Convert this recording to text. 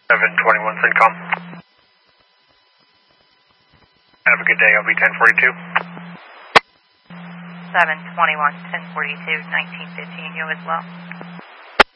721 CENTCOM. Have a good day, I'll be 1042. 721 1042 1915, you as well.